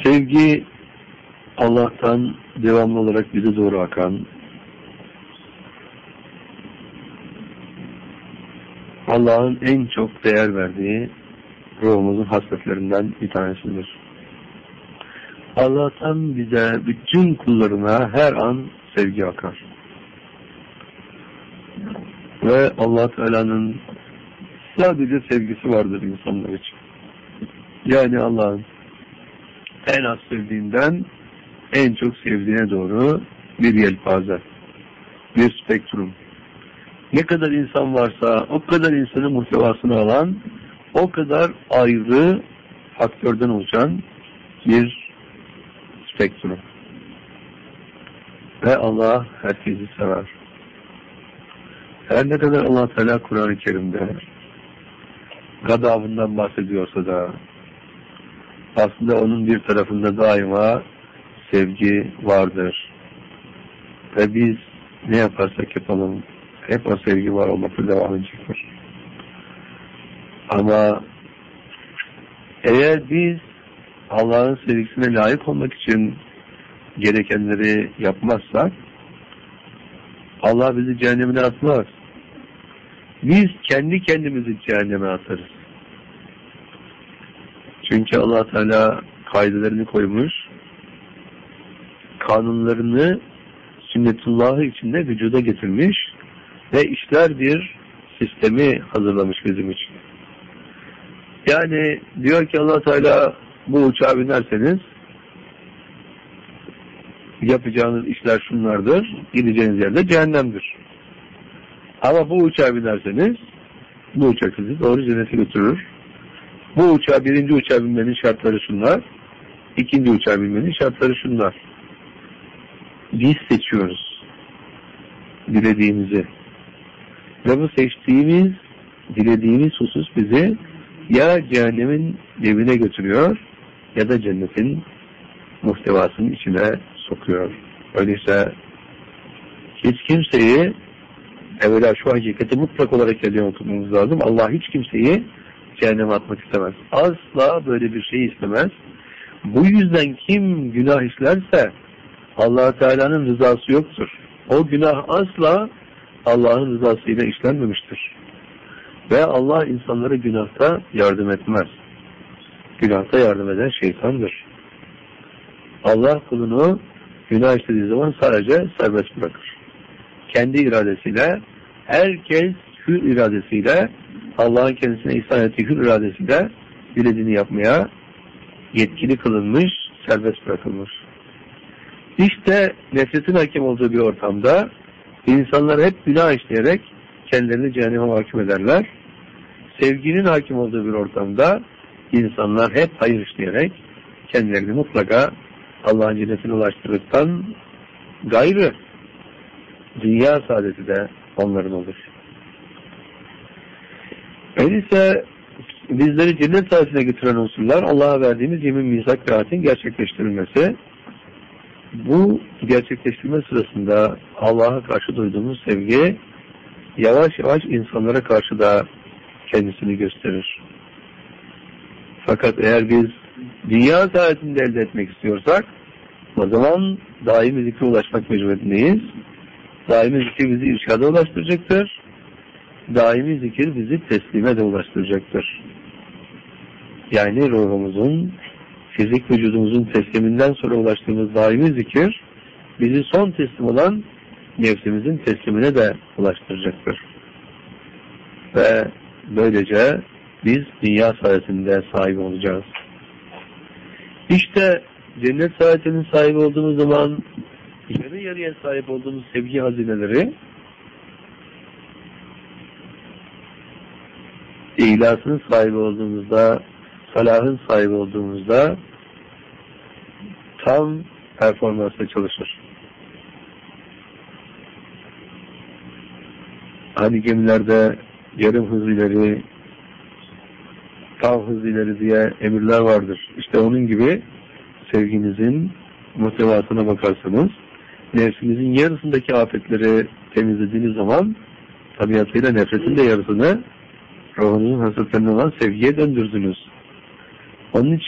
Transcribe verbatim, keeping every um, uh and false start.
Sevgi Allah'tan devamlı olarak bize doğru akan, Allah'ın en çok değer verdiği ruhumuzun hasletlerinden bir tanesidir. Allah'tan bize, bütün kullarına her an sevgi akar. Ve Allah Teala'nın sadece sevgisi vardır insanlar için. Yani Allah'ın en az sevdiğinden en çok sevdiğine doğru bir yelpaze, bir spektrum. Ne kadar insan varsa o kadar insanın muhtevasını alan, o kadar ayrı faktörden oluşan bir spektrum. Ve Allah herkesi sever. Her ne kadar Allah Teala Kur'an-ı Kerim'de gadabından bahsediyorsa da aslında onun bir tarafında daima sevgi vardır. Ve biz ne yaparsak yapalım hep o sevgi var olmakta devam edecektir. Ama eğer biz Allah'ın sevgisine layık olmak için gerekenleri yapmazsak Allah bizi cehennemine atmaz. Biz kendi kendimizi cehenneme atarız. Çünkü Allah Teala kaidelerini koymuş, kanunlarını sünnetullahı içinde vücuda getirmiş ve işler bir sistemi hazırlamış bizim için. Yani diyor ki Allah Teala bu uçağa binerseniz yapacağınız işler şunlardır, gideceğiniz yerde cehennemdir. Ama bu uçağa binerseniz bu uçak sizi doğru cennete götürür. Bu uçağa, birinci uçağa binmenin şartları şunlar, ikinci uçağa binmenin şartları şunlar. Biz seçiyoruz dilediğimizi. Ve bu seçtiğimiz, dilediğimiz husus bizi ya cehennemin dibine götürüyor ya da cennetin muhtevasının içine sokuyor. Öyleyse hiç kimseyi, evvela şu hakikati mutlak olarak ele oturmamız lazım. Allah hiç kimseyi cehenneme atmak istemez. Asla böyle bir şey istemez. Bu yüzden kim günah işlerse Allah Teala'nın rızası yoktur. O günah asla Allah'ın rızasıyla işlenmemiştir. Ve Allah insanlara günahta yardım etmez. Günahta yardım eden şeytandır. Allah kulunu günah işlediği zaman sadece serbest bırakır. Kendi iradesiyle, herkes hür iradesiyle, Allah'ın kendisine ihsan ettiği hür iradesiyle dilediğini yapmaya yetkili kılınmış, serbest bırakılmış. İşte nefretin hakim olduğu bir ortamda insanlar hep günah işleyerek kendilerini cehenneme mahkum ederler. Sevginin hakim olduğu bir ortamda insanlar hep hayır işleyerek kendilerini mutlaka Allah'ın cennetine ulaştırdıktan gayrı dünya saadeti de onların olur. Öyleyse bizleri cennet saadetine götüren unsurlar Allah'a verdiğimiz yemin, misak ve ahdin gerçekleştirilmesi. Bu gerçekleştirme sırasında Allah'a karşı duyduğumuz sevgi yavaş yavaş insanlara karşı da kendisini gösterir. Fakat eğer biz dünya saadetini elde etmek istiyorsak o zaman daimi zikre ulaşmak mecburiyetindeyiz. Daimi zikir bizi irşada ulaştıracaktır. Daimi zikir bizi teslime de ulaştıracaktır. Yani ruhumuzun, fizik vücudumuzun tesliminden sonra ulaştığımız daimi zikir bizi son teslim olan nefsimizin teslimine de ulaştıracaktır. Ve böylece biz dünya saadetinde sahibi olacağız. İşte cennet saadetinin sahibi olduğumuz zaman yarı yarıya sahip olduğumuz sevgi hazineleri ihlasın sahibi olduğumuzda, salahın sahibi olduğumuzda tam performansla çalışır. Hani gemilerde yarım hız ileri, tam hız ileri diye emirler vardır. İşte onun gibi sevginizin muhtevasına bakarsanız, nefsinizin yarısındaki afetleri temizlediğiniz zaman tabiatıyla nefretin de yarısını ruhunuzun hasretlerine olan sevgiye döndürdünüz. Onun için